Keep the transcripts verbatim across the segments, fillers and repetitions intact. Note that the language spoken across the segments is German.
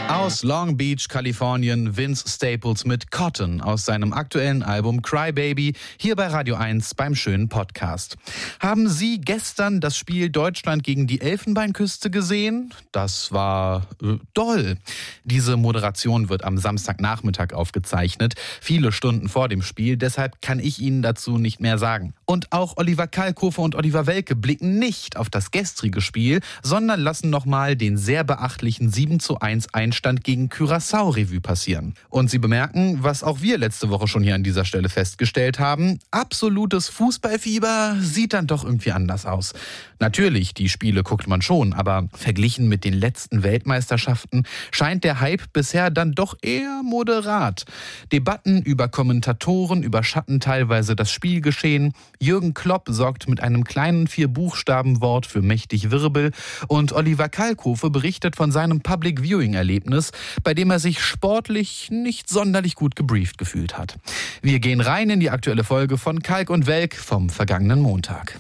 Aus Long Beach, Kalifornien, Vince Staples mit Cotton aus seinem aktuellen Album Cry Baby, hier bei Radio eins beim schönen Podcast. Haben Sie gestern das Spiel Deutschland gegen die Elfenbeinküste gesehen? Das war äh, doll. Diese Moderation wird am Samstagnachmittag aufgezeichnet, viele Stunden vor dem Spiel, deshalb kann ich Ihnen dazu nicht mehr sagen. Und auch Oliver Kalkofe und Oliver Welke blicken nicht auf das gestrige Spiel, sondern lassen nochmal den sehr beachtlichen sieben zu eins Einstand gegen Curaçao Revue passieren. Und Sie bemerken, was auch wir letzte Woche schon hier an dieser Stelle festgestellt haben, absolutes Fußballfieber sieht dann doch irgendwie anders aus. Natürlich, die Spiele guckt man schon, aber verglichen mit den letzten Weltmeisterschaften scheint der Hype bisher dann doch eher moderat. Debatten über Kommentatoren überschatten teilweise das Spielgeschehen. Jürgen Klopp sorgt mit einem kleinen Vier-Buchstaben-Wort für mächtig Wirbel und Oliver Kalkofe berichtet von seinem Public-Viewing-Erlebnis, bei dem er sich sportlich nicht sonderlich gut gebrieft gefühlt hat. Wir gehen rein in die aktuelle Folge von Kalk und Welk vom vergangenen Montag.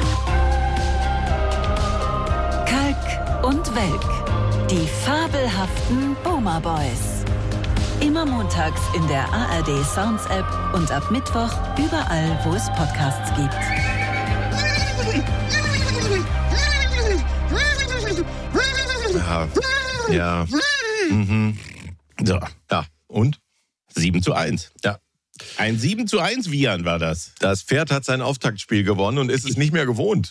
Kalk und Welk, die fabelhaften Boomer Boys. Immer montags in der A R D Sounds App und ab Mittwoch überall, wo es Podcasts gibt. Ja, ja. Mhm. So, ja. Und? sieben zu eins. Ja. Ein sieben zu eins Vian war das. Das Pferd hat sein Auftaktspiel gewonnen und ist es nicht mehr gewohnt.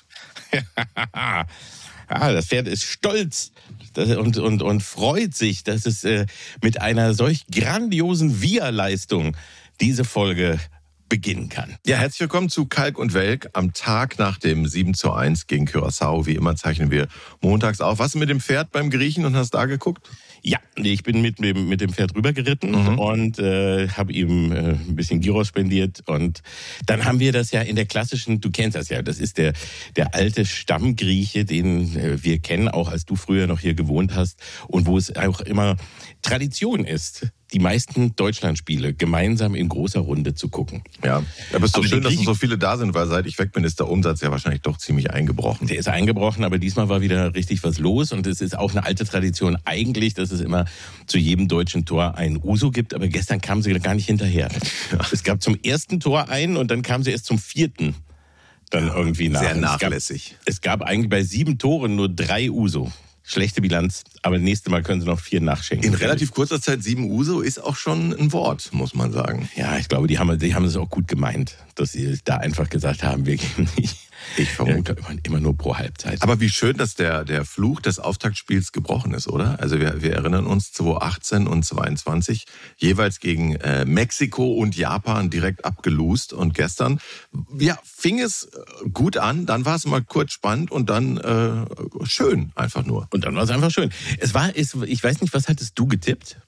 Ja, das Pferd ist stolz und, und, und freut sich, dass es äh, mit einer solch grandiosen Via-Leistung diese Folge beginnen kann. Ja, herzlich willkommen zu Kalk und Welk am Tag nach dem sieben zu eins gegen Curaçao. Wie immer zeichnen wir montags auf. Was mit dem Pferd beim Griechen und hast da geguckt? Ja, ich bin mit, mit dem Pferd rübergeritten mhm. und äh, habe ihm äh, ein bisschen Gyros spendiert. Und dann haben wir das ja in der klassischen, du kennst das ja, das ist der, der alte Stammgrieche, den äh, wir kennen, auch als du früher noch hier gewohnt hast. Und wo es auch immer Tradition ist, die meisten Deutschlandspiele gemeinsam in großer Runde zu gucken. Ja, aber es ist doch aber schön, dass so viele da sind, weil seit ich weg bin, ist der Umsatz ja wahrscheinlich doch ziemlich eingebrochen. Der ist eingebrochen, aber diesmal war wieder richtig was los und es ist auch eine alte Tradition eigentlich, dass es immer zu jedem deutschen Tor einen Uso gibt, aber gestern kamen sie gar nicht hinterher. Ja. Es gab zum ersten Tor einen und dann kamen sie erst zum vierten dann irgendwie nach. Sehr nachlässig. Es gab, es gab eigentlich bei sieben Toren nur drei Uso. Schlechte Bilanz, aber nächstes Mal können sie noch vier nachschenken. In relativ kurzer Zeit sieben Uso ist auch schon ein Wort, muss man sagen. Ja, ich glaube, die haben, die haben es auch gut gemeint, dass sie da einfach gesagt haben, wir geben nicht. Ich vermute. Ja, immer nur pro Halbzeit. Aber wie schön, dass der, der Fluch des Auftaktspiels gebrochen ist, oder? Also wir, wir erinnern uns zweitausendachtzehn und zweiundzwanzig jeweils gegen äh, Mexiko und Japan direkt abgelost. Und gestern, ja, fing es gut an, dann war es mal kurz spannend und dann äh, schön einfach nur. Und dann war es einfach schön. Es war, es, ich weiß nicht, was hattest du getippt?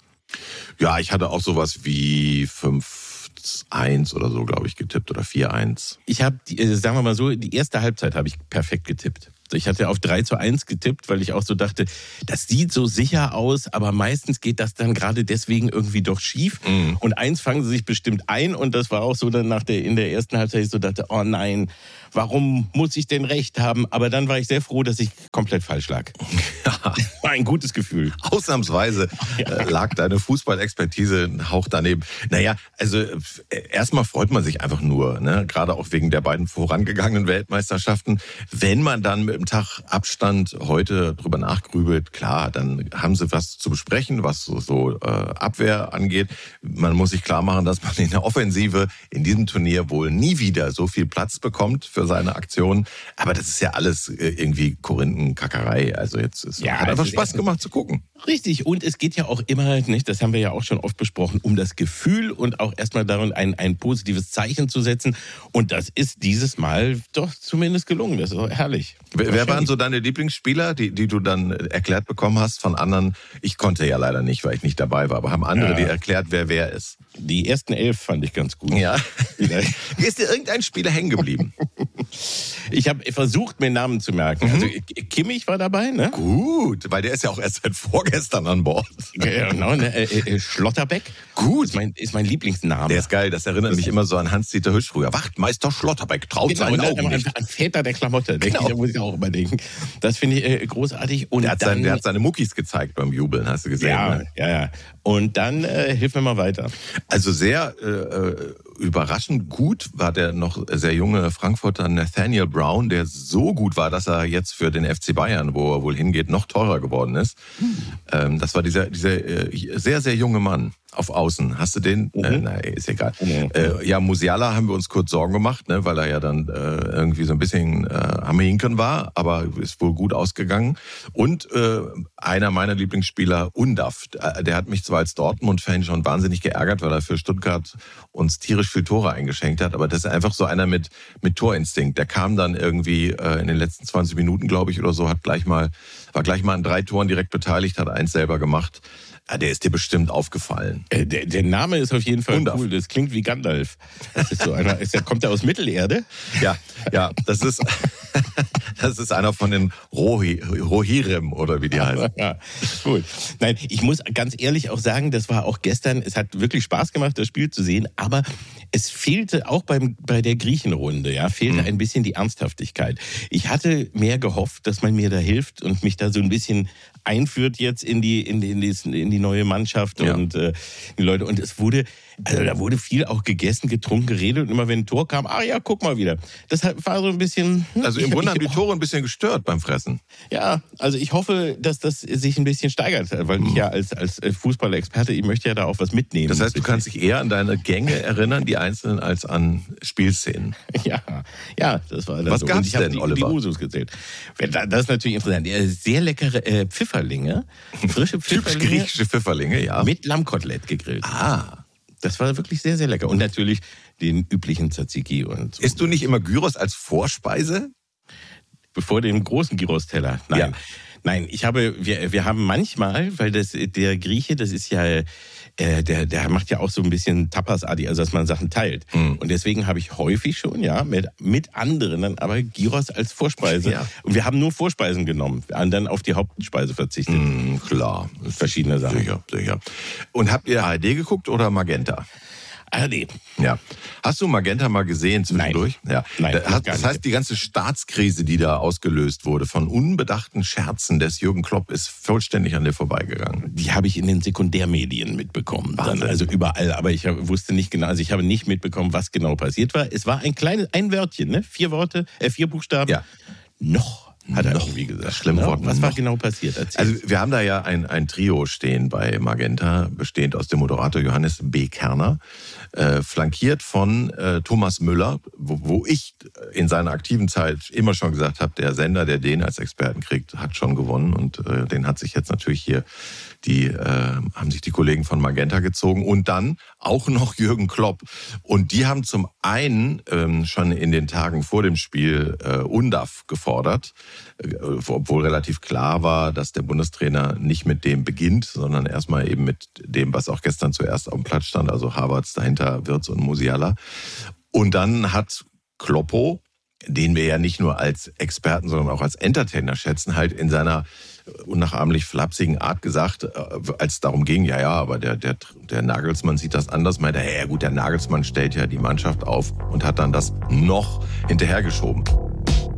Ja, ich hatte auch sowas wie fünf eins oder so, glaube ich, getippt oder vier eins. Ich habe, sagen wir mal so, die erste Halbzeit habe ich perfekt getippt. Ich hatte auf drei zu eins getippt, weil ich auch so dachte, das sieht so sicher aus, aber meistens geht das dann gerade deswegen irgendwie doch schief. Mhm. Und eins fangen sie sich bestimmt ein und das war auch so dann nach der, in der ersten Halbzeit, ich so dachte, oh nein, warum muss ich denn recht haben? Aber dann war ich sehr froh, dass ich komplett falsch lag. Ja. War ein gutes Gefühl. Ausnahmsweise ja. lag deine Fußballexpertise ein Hauch daneben. Naja, also erstmal freut man sich einfach nur, ne? Gerade auch wegen der beiden vorangegangenen Weltmeisterschaften. Wenn man dann mit einem Tag Abstand heute drüber nachgrübelt, klar, dann haben sie was zu besprechen, was so, so äh, Abwehr angeht. Man muss sich klar machen, dass man in der Offensive in diesem Turnier wohl nie wieder so viel Platz bekommt für seine Aktionen. Aber das ist ja alles irgendwie Korinthenkackerei. Also jetzt ist, ja, hat einfach Spaß gemacht zu gucken. Richtig. Und es geht ja auch immer, nicht, das haben wir ja auch schon oft besprochen, um das Gefühl und auch erstmal darin ein, ein positives Zeichen zu setzen. Und das ist dieses Mal doch zumindest gelungen. Das ist auch herrlich. Wer, wer waren so deine Lieblingsspieler, die, die du dann erklärt bekommen hast von anderen? Ich konnte ja leider nicht, weil ich nicht dabei war. Aber haben andere ja. dir erklärt, wer wer ist? Die ersten elf fand ich ganz gut. Ja. Ist dir irgendein Spieler hängen geblieben? Ich habe versucht, mir Namen zu merken. Mhm. Also Kimmich war dabei, ne? Gut, weil der ist ja auch erst seit vorgestern an Bord. Ja, genau, ne? äh, äh, Schlotterbeck. Gut. Ist mein, ist mein Lieblingsname. Der ist geil, das erinnert mich immer so an Hans-Dieter Hüsch früher. Wachtmeister Schlotterbeck, traut genau, seinen Augen an, nicht. An Väter der Klamotte, genau. Da muss ich auch immer denken. Das finde ich äh, großartig. Und der, hat dann, sein, der hat seine Muckis gezeigt beim Jubeln, hast du gesehen? Ja, ne? ja, ja. Und dann äh, hilf mir mal weiter. Also sehr äh, überraschend gut war der noch sehr junge Frankfurter Nathaniel Brown, der so gut war, dass er jetzt für den F C Bayern, wo er wohl hingeht, noch teurer geworden ist. Hm. Ähm, das war dieser, dieser äh, sehr, sehr junge Mann auf Außen. Hast du den? Mhm. Äh, nein, ist egal. Mhm. Äh, ja, Musiala haben wir uns kurz Sorgen gemacht, ne, weil er ja dann äh, irgendwie so ein bisschen äh, am Hinken war, aber ist wohl gut ausgegangen. Und äh, einer meiner Lieblingsspieler, Undav, der hat mich zwar als Dortmund-Fan schon wahnsinnig geärgert, weil er für Stuttgart uns tierisch viel Tore eingeschenkt hat, aber das ist einfach so einer mit, mit Torinstinkt. Der kam dann irgendwie äh, in den letzten zwanzig Minuten, glaube ich, oder so, hat gleich mal, war gleich mal an drei Toren direkt beteiligt, hat eins selber gemacht. Ja, der ist dir bestimmt aufgefallen. Äh, der, der Name ist auf jeden Fall Undav. Cool. Das klingt wie Gandalf. Das ist so einer, ist der, kommt der aus Mittelerde? Ja, ja, das ist, das ist einer von den Rohi, Rohirrim oder wie die heißen. Ja, gut. Nein, ich muss ganz ehrlich auch sagen, das war auch gestern, es hat wirklich Spaß gemacht, das Spiel zu sehen, aber es fehlte auch beim, bei der Griechenrunde, ja, fehlte mhm. ein bisschen die Ernsthaftigkeit. Ich hatte mehr gehofft, dass man mir da hilft und mich da so ein bisschen einführt jetzt in die, in die, in die, in die neue Mannschaft ja. und äh, die Leute. Und es wurde, also da wurde viel auch gegessen, getrunken, geredet und immer wenn ein Tor kam, ah ja, guck mal wieder. Das war so ein bisschen... Hm, also im Grunde haben die Tore ein bisschen gestört beim Fressen. Ja, also ich hoffe, dass das sich ein bisschen steigert, weil ich ja als, als Fußballexperte, ich möchte ja da auch was mitnehmen. Das heißt, du kannst dich eher an deine Gänge erinnern, die einzelnen, als an Spielszenen. Ja, ja, das war das Was so. gab's und ich denn, die, Oliver? Die Usus gezählt. Das ist natürlich interessant. Sehr leckere äh, Pfifferlinge, frische Pfifferlinge. Typisch griechische Pfifferlinge, ja. Mit Lammkotelett gegrillt. Ah. Das war wirklich sehr, sehr lecker. Und natürlich den üblichen Tzatziki. Und so. Isst du nicht immer Gyros als Vorspeise? Bevor dem großen Gyros-Teller? Nein. Ja. Nein, ich habe, wir, wir haben manchmal, weil das, der Grieche, das ist ja, äh, der, der macht ja auch so ein bisschen Tapas-artig, also dass man Sachen teilt. Mhm. Und deswegen habe ich häufig schon, ja, mit, mit anderen dann aber Gyros als Vorspeise. Ja. Und wir haben nur Vorspeisen genommen, und dann auf die Hauptspeise verzichtet. Mhm, klar. Verschiedene Sachen. Sicher, sicher. Und habt ihr A R D geguckt oder Magenta? A R D. Ja. Hast du Magenta mal gesehen zwischendurch? Nein. Ja. Nein, das, das heißt, die ganze Staatskrise, die da ausgelöst wurde von unbedachten Scherzen des Jürgen Klopp, ist vollständig an dir vorbeigegangen. Die habe ich in den Sekundärmedien mitbekommen. Dann, also überall. Aber ich wusste nicht genau, also ich habe nicht mitbekommen, was genau passiert war. Es war ein kleines, ein Wörtchen, ne? Vier Worte, äh, vier Buchstaben. Ja. Noch. Hat er noch irgendwie gesagt. Das schlimme Wort. Was war noch. genau passiert? Erzähl's. Also wir haben da ja ein, ein Trio stehen bei Magenta, bestehend aus dem Moderator Johannes B. Kerner, äh, flankiert von äh, Thomas Müller, wo, wo ich in seiner aktiven Zeit immer schon gesagt habe, der Sender, der den als Experten kriegt, hat schon gewonnen. Und äh, den hat sich jetzt natürlich hier, die äh, haben sich die Kollegen von Magenta gezogen. Und dann auch noch Jürgen Klopp. Und die haben zum einen ähm, schon in den Tagen vor dem Spiel äh, Undav gefordert, obwohl relativ klar war, dass der Bundestrainer nicht mit dem beginnt, sondern erstmal eben mit dem, was auch gestern zuerst auf dem Platz stand, also Havertz, dahinter Wirtz und Musiala. Und dann hat Kloppo, den wir ja nicht nur als Experten, sondern auch als Entertainer schätzen, halt in seiner unnachahmlich flapsigen Art gesagt, als es darum ging, ja, ja, aber der, der, der Nagelsmann sieht das anders, meinte er, ja gut, der Nagelsmann stellt ja die Mannschaft auf und hat dann das noch hinterhergeschoben.